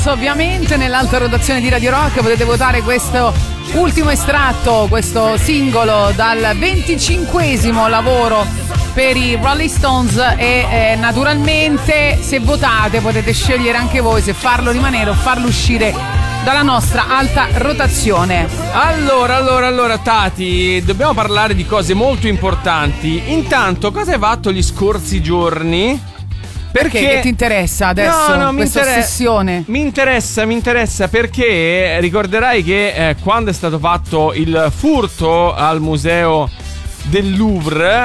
Stones, ovviamente, nell'alta rotazione di Radio Rock. Potete votare questo ultimo estratto, questo singolo dal 25esimo lavoro per i Rolling Stones e naturalmente se votate potete scegliere anche voi se farlo rimanere o farlo uscire dalla nostra alta rotazione. Allora Tati, dobbiamo parlare di cose molto importanti. Intanto, cosa hai fatto gli scorsi giorni? Perché che ti interessa adesso questa ossessione? Mi interessa perché ricorderai che quando è stato fatto il furto al museo del Louvre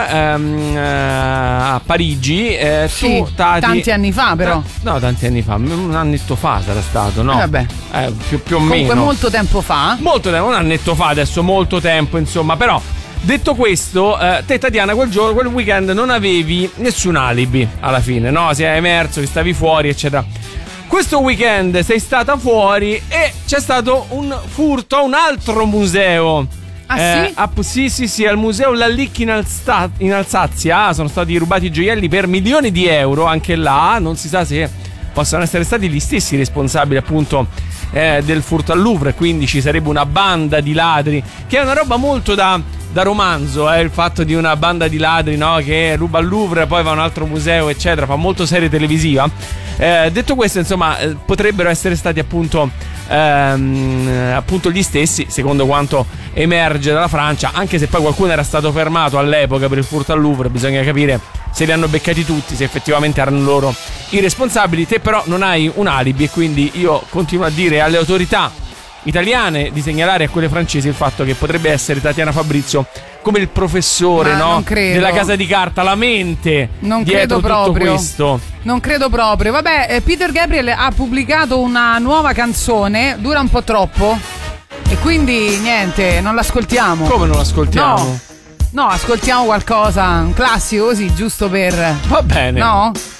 a Parigi, sì, tu, Tati, tanti anni fa però. No, tanti anni fa, un annetto fa sarà stato, no? Vabbè. Più o meno. Comunque molto tempo fa. Molto tempo, un annetto fa adesso, molto tempo insomma, però detto questo, te Tatiana quel weekend non avevi nessun alibi alla fine, no? Si è emerso che stavi fuori eccetera. Questo weekend sei stata fuori e c'è stato un furto a un altro museo. Ah sì? Sì, al museo Lalique in Alsazia sono stati rubati gioielli per milioni di euro. Anche là non si sa se possano essere stati gli stessi responsabili appunto del furto al Louvre, quindi ci sarebbe una banda di ladri, che è una roba molto da romanzo, il fatto di una banda di ladri, no, che ruba al Louvre, poi va a un altro museo eccetera, fa molto serie televisiva. Detto questo, insomma, potrebbero essere stati appunto gli stessi, secondo quanto emerge dalla Francia, anche se poi qualcuno era stato fermato all'epoca per il furto al Louvre. Bisogna capire se li hanno beccati tutti, se effettivamente erano loro i responsabili. Te però non hai un alibi e quindi io continuo a dire alle autorità italiane di segnalare a quelle francesi il fatto che potrebbe essere Tatiana Fabrizio come il professore, no, della Casa di Carta, la mente non dietro credo tutto proprio. questo. Non credo proprio. Vabbè, Peter Gabriel ha pubblicato una nuova canzone, dura un po' troppo e quindi niente, non l'ascoltiamo. Come non l'ascoltiamo? No, ascoltiamo qualcosa, un classico così, giusto per... Va bene. No?